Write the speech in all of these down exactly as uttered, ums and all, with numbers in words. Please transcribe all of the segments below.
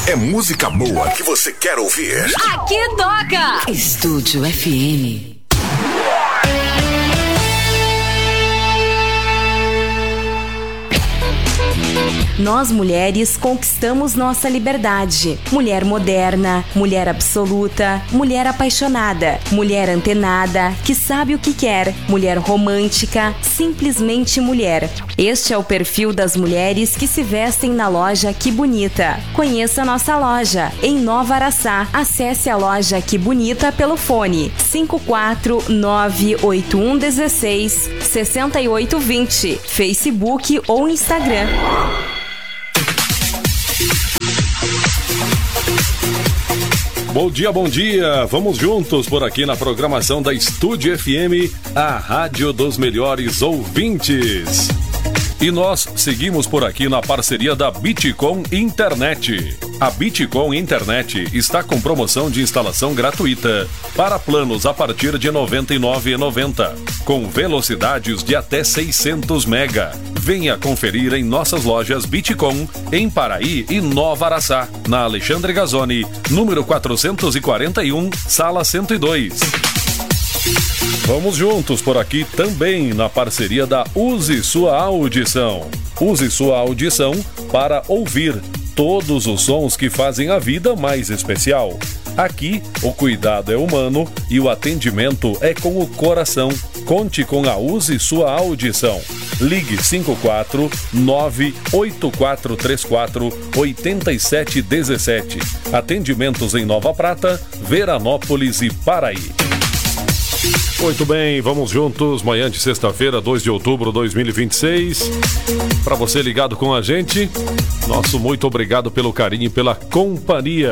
É música boa que você quer ouvir. Aqui toca Estúdio F M. Nós mulheres conquistamos nossa liberdade. Mulher moderna, mulher absoluta, mulher apaixonada, mulher antenada, que sabe o que quer, mulher romântica, simplesmente mulher. Este é o perfil das mulheres que se vestem na loja Que Bonita. Conheça nossa loja em Nova Araçá. Acesse a loja Que Bonita pelo fone cinco quatro nove oito um um seis seis oito dois zero, Facebook ou Instagram. Bom dia, bom dia! Vamos juntos por aqui na programação da Estúdio F M, a rádio dos melhores ouvintes. E nós seguimos por aqui na parceria da Bitcom Internet. A Bitcom Internet está com promoção de instalação gratuita para planos a partir de noventa e nove reais e noventa centavos, com velocidades de até seiscentos mega. Venha conferir em nossas lojas Bitcom, em Paraí e Nova Araçá, na Alexandre Gazzoni, número quatrocentos e quarenta e um, sala cento e dois. Vamos juntos por aqui também na parceria da Use Sua Audição. Use sua audição para ouvir todos os sons que fazem a vida mais especial. Aqui, o cuidado é humano e o atendimento é com o coração. Conte com a Use Sua Audição. Ligue cinco quatro nove oito quatro três quatro oito sete um sete. Atendimentos em Nova Prata, Veranópolis e Paraí. Muito bem, vamos juntos, manhã de sexta-feira, dois de outubro de dois mil e vinte e seis. Para você ligado com a gente, nosso muito obrigado pelo carinho e pela companhia.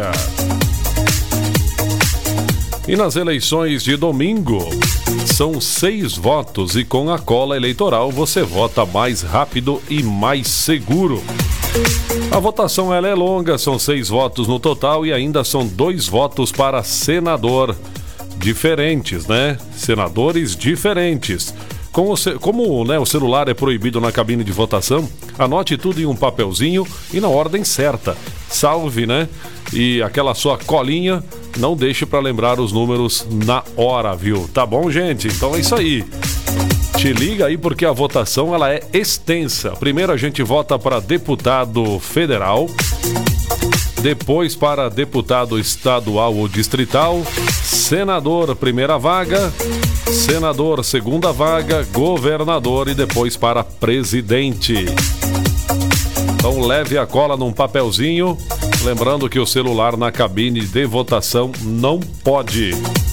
E nas eleições de domingo, são seis votos e com a cola eleitoral você vota mais rápido e mais seguro. A votação ela é longa, são seis votos no total e ainda são dois votos para senador. Diferentes, né? Senadores diferentes. Como, como né, o celular é proibido na cabine de votação, anote tudo em um papelzinho e na ordem certa. Salve, né? E aquela sua colinha, não deixe para lembrar os números na hora, viu? Tá bom, gente? Então é isso aí. Te liga aí porque a votação ela é extensa. Primeiro a gente vota para deputado federal, depois para deputado estadual ou distrital, senador primeira vaga, senador segunda vaga, governador e depois para presidente. Então leve a cola num papelzinho, lembrando que o celular na cabine de votação não pode.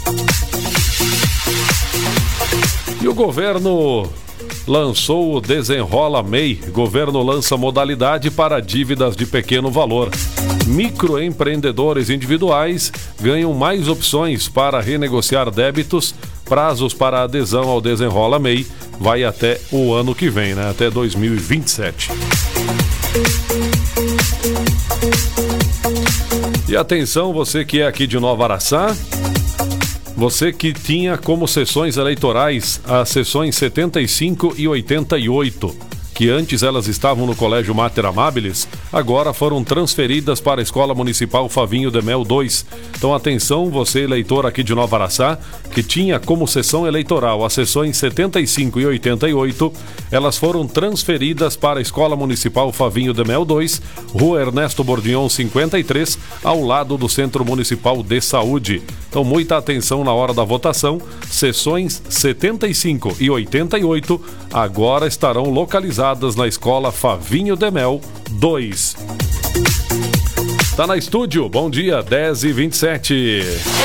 E o governo lançou o Desenrola M E I. Governo lança modalidade para dívidas de pequeno valor. Microempreendedores individuais ganham mais opções para renegociar débitos. Prazos para adesão ao Desenrola M E I vai até o ano que vem, né? Até dois mil e vinte e sete. E atenção, você que é aqui de Nova Araçá, você que tinha como sessões eleitorais as sessões setenta e cinco e oitenta e oito, que antes elas estavam no Colégio Mater Amabilis, agora foram transferidas para a Escola Municipal Favinho de Mel dois. Então atenção, você eleitor aqui de Nova Araçá, que tinha como sessão eleitoral as sessões setenta e cinco e oitenta e oito, elas foram transferidas para a Escola Municipal Favinho de Mel dois, Rua Ernesto Bordignon cinquenta e três, ao lado do Centro Municipal de Saúde. Então muita atenção na hora da votação, sessões setenta e cinco e oitenta e oito agora estarão localizadas na Escola Favinho de Mel dois. Tá na estúdio, bom dia, dez e vinte e sete.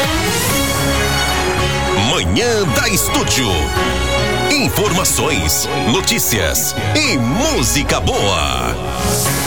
Manhã da Estúdio. Informações, notícias e música boa.